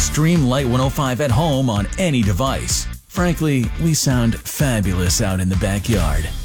stream Light 105 at home on any device. Frankly, we sound fabulous out in the backyard.